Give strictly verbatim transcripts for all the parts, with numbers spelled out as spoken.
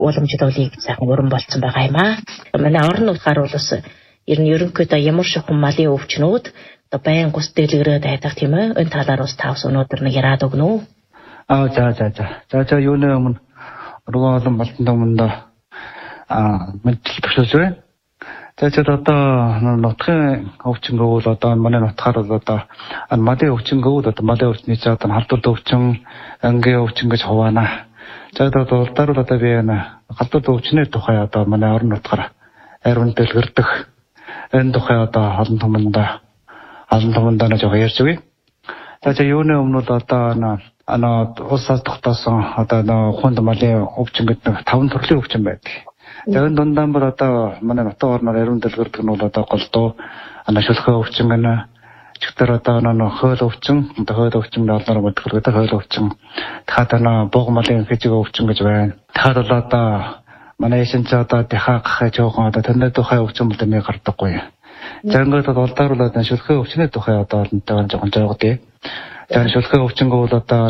уламжлал олыг сайхан уран болцсон байгаа юм аа. Манай орон нутгаар бол бас ер нь ерөнхийдөө ямар шухан малын өвчнүүд одоо байн гус дэлгэрээд байдаг тийм ээ. Энэ талаар бас тавс өнөөдөр нэг яраад өгнө үү? Аа за за за. За за юуны өмнө уран олон болтон өмнө аа мэдээлэл төгсөж байна. За за одоо нутгийн өвчин гэвэл одоо манай нутгаар бол одоо малын өвчин гэвэл одоо малын өвчний за одоо халдвар өвчин, ангийн өвчин гэж хуваана. За одоо улдаар бол одоо би халдвар өвчний тухай одоо манай орон нутгаар ариун дэлгэрдэг. Энэ тухай одоо олон томонд олон томонд нэг жоо ярьж өгье. За за юуны өмнө бол одоо ана усаас тогтоосон одоо хүнд малын өвчин гэдэг таван төрлийн өвчин байдаг. За энэ дундаа бол одоо манай нутгийн орноор ариун дэлгэрдэг нь бол одоо голдуу ана шүлхээ өвчин гэнэ чигтэр одоо ана хоол өвчин одоо хоол өвчин болоор мэддэг гэдэг хоол өвчин дахиад ана бууг малын хэжиг өвчин гэж байна. Дахиад бол одоо манай эшин ч одоо дахиад гахаж жоохон одоо тэнд тухай өвчин бол нэг гардаггүй. За ингээд бол улдаар бол одоо шүлхээ өвчний тухай одоо олонтойгоор жоохон жоогдъя. За шүлхээ өвчин гэвэл одоо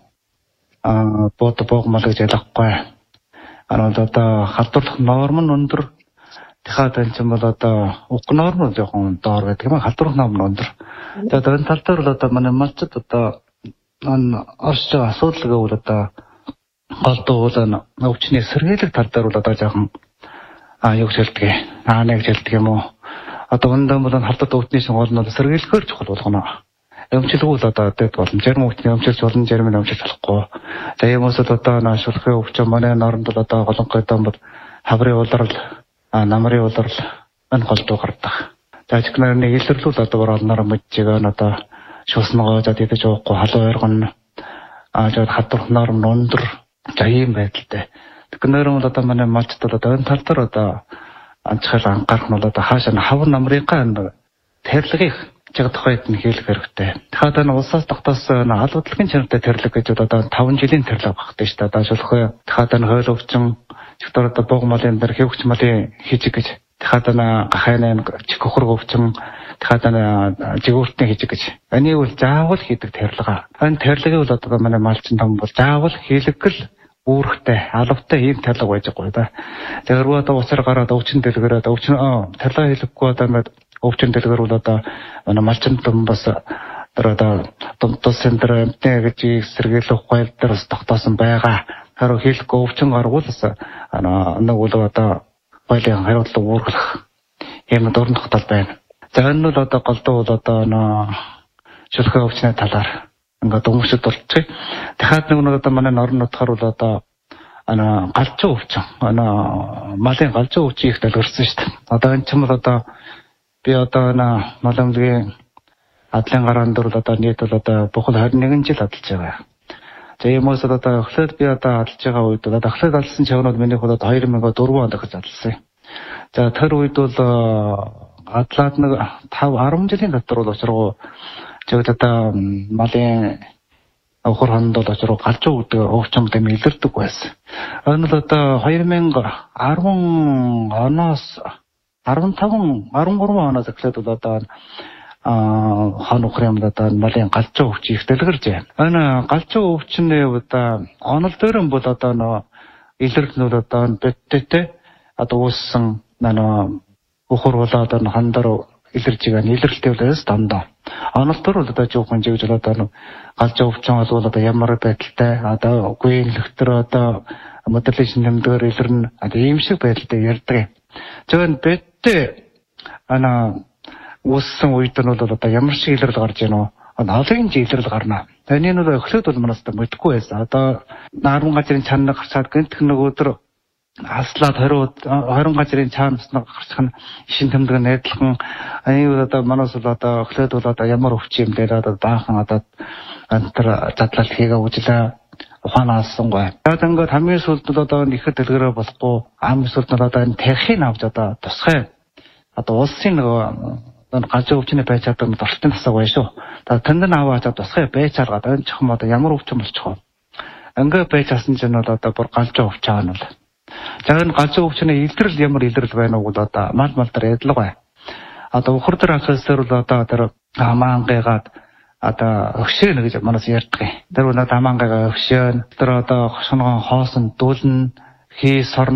аа бод бууг мал гэж ялахгүй. Ана одоо халдварлах норм нь өндөр. Дахиад энэ ч бол одоо уг норм нь жоохон доор байдаг юм. Халдварлах норм нь өндөр. Тэгээд энэ тал дээр бол одоо манай малчд одоо орж байгаа асуудал гэвэл одоо голдуу бол өвчний сэргийлэх тал дээр бол одоо жоохон аа юу гэж хэлдэг. Аа нэг гэж хэлдэг юм уу. Одоо өндөр бол халдвар өвчний гол нь сэргийлэхээр чухал болгоно. Өмчлөгүүл одоо дэд болно. Зарим өвчний өмчлөж болно, зарим нь өмчлөж болохгүй. За юм уусад одоо наашуулхын өвчин манай оронд бол одоо голонхой дан бол хаврын улирал, намрын улирал энэ голдуу гардаг. За чихнэр нэг илэрлүүл одоо оролноор мэдчихээ н одоо шууснагаа за тэгэж уухгүй халуун ойргон аа жоод хадвар норм өндөр за ийм байдалтай. Тэгэхээр бол одоо манай малчд бол одоо энэ тал дээр одоо анчхал анхаарах нь бол одоо хаашаа хавар намрынхаа тэрлэгийг чиг тухайд нь хэлэх хэрэгтэй. Дахиад энэ улсаас тогтоосон албадлагын чанартай тэрлэг гэж одоо таван жилийн тэрлэг багтдаг шүү дээ. Одоо шулхой дахиад энэ хойл өвчин, чигтэр одоо бууг малын дээр хэвгч малын хижиг гэж. Дахиад энэ гахайны чих хөхрөг өвчин, дахиад энэ жигүүртний хижиг гэж. Энийг бол заавал хийдэг тэрлэг. Энэ тэрлэгийг бол одоо манай малчин том бол заавал хийлэгэл үүрэгтэй, алавтай ийм тэрлэг байж байгаа да. Тэгэрүү одоо уцаар гараад өвчин дэлгэрээд өвчин тэрлэг хийлэхгүй одоо ингээд өвчин дэлгэр бол одоо малчин том бас одоо томтос центр эмтэ гэж сэргийлэх хууль дээр бас тогтоосон байгаа. Харин хийлэхгүй өвчин гаргуул бас нэг бол одоо хуулийн хариуцлага үүргэх юм дурн тогтоол байна. За энэ бол одоо голдуу бол одоо шүлхээ өвчний талаар ингээд өмсөд болчих. Дахиад нэг одоо манай орон нутгаар бол одоо ана галзуу өвчин ана малын галзуу өвчин их дэлгэрсэн шүү дээ. Одоо энэ ч юм бол одоо би одоо ана маламгийн адлын гараан дээр бол одоо нийт бол одоо бохол харин нэгэн жил адалж байгаа. За юм уус одоо эхлээд би одоо адалж байгаа үед бол одоо эхлээд адалсан чавнууд миний хол одоо хоёр мянга дөрвөн онд гэж адалсан. За тэр үед бол адлаад нэг тав арван жилийн дотор бол очроо жигд одоо малын охор хонд бол очроо галзуу гэдэг өвчин дэм илэрдэг байсан. Энэ л одоо хоёр мянга арван оноос арван таван арван гурван оноос эхлээд бол одоо аа хан ухрын одоо малын галзуу өвчин их дэлгэрж байна. Энэ галзуу өвчний одоо онол дөрөн бол одоо нөө илэрхнүүд одоо бэттэй одоо ууссан нөө өхөр болоод одоо хандар илэрж байгаа илэрлэлтэй болоос дандаа. Онол дөр бол одоо жоохон жигж бол одоо галзуу өвчин бол одоо ямар байдалтай одоо гүйнлэгтэр одоо моделизм нэмдгээр илэрнэ одоо ийм шиг байдалтай ярьдаг. Зөвхөн бэттэй ана ууссан үед нь бол одоо ямар шиг илэрл гарч ийн вэ? Олон жилэрл гарна. Таны нь өхлөөд бол манаас мэдгүй байсан. Одоо наран газрын чанар гарчаад гэнтх нэг өдөр аслаад хорин газрын чанаас гарчих нь ишин тэмдэг найдлахын аюу одоо манаас бол одоо өхлөөд бол одоо ямар өвчин юм дээр одоо баахан одоо антар задлал хийгээ үжлээ. Ухаанаас-гүй. Тэгээд ингээд хамгийн сүүлд нь одоо нэхэд дэлгэрээ болохгүй ам сүүлд нь одоо энэ тархийг авч одоо тусгай одоо улсын нэг галзуу өвчнөө байж чаддаг дортын тасаг байна шүү. Тэгээд тэнд нь аваад тусгай байж чаргаад энэ чухам одоо ямар өвчин болчих вэ? Ингээд байж асан чинь бол одоо бүр галзуу өвчин аа нь. За энэ галзуу өвчний илрэл ямар илрэл байна уу бол одоо мал мал дээр ядлаг бай. Одоо өхөр дээр анхаасаар бол одоо тэр амаангайгаад одоо өгшөөнө гэж манаас ярьдаг. Тэр үнэ тамангаа өгшөөн тэр одоо хошгоон хоосон дүүлэн хий сар